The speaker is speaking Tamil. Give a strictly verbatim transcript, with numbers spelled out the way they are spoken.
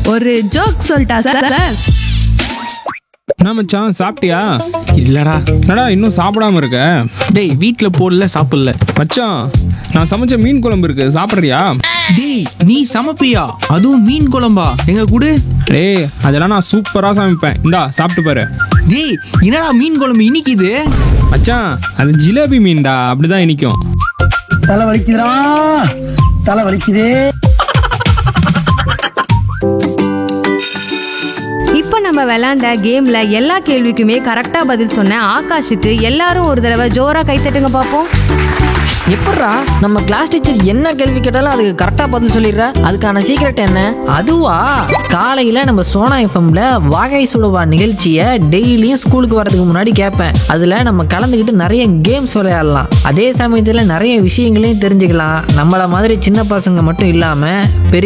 ஒரு ஜோக் சொல்லிட்டா சார் சார். என்ன மச்சான், சாப்பிட்டியா? இல்லடா. என்னடா இன்னும் சாப்பிடாம இருக்க? டேய் வீட்ல போடல, சாப்பிடல. மச்சான், நான் சமைச்ச மீன் குழம்பு இருக்கு, சாப்பிட்றியா? டேய் நீ சமைப்பியா? அதுவும் மீன் குழம்பா? எங்க குடு. டேய் அதெல்லாம் நான் சூப்பரா சமைப்பேன், இந்தா சாப்பிட்டு பாரு. டேய் என்னடா மீன் குழம்பு இனிக்குது? மச்சான், அது ஜிலேபி மீன்டா, அப்படிதான் இனிக்கும். தலை வலிக்குதுடா, தலை வலிக்குதே. இப்போ நம்ம விளையாண்ட கேம்ல எல்லா கேள்விக்குமே கரெக்டா பதில் சொன்ன ஆகாஷுக்கு எல்லாரும் ஒரு தடவை ஜோரா கை தட்டுங்க பாப்போம். எப்பட்றா நம்ம கிளாஸ் டீச்சர் என்ன கேள்வி கேட்டாலும் அதுக்கு கரெக்டா பதில் சொல்லிடுற? அதுக்கான சீக்ரெட் என்ன? அதுவா, காலையில நம்ம சோனா எஃப்எம்ல வாகை சுடுவா நிகழ்ச்சியை டெய்லியும் ஸ்கூலுக்கு வரதுக்கு முன்னாடி கேட்பேன். அதுல நம்ம கலந்துக்கிட்டு நிறைய கேம்ஸ் விளையாடலாம். அதே சமயத்துல நிறைய விஷயங்களையும் தெரிஞ்சுக்கலாம். நம்மள மாதிரி சின்ன பசங்க மட்டும் இல்லாம பெரிய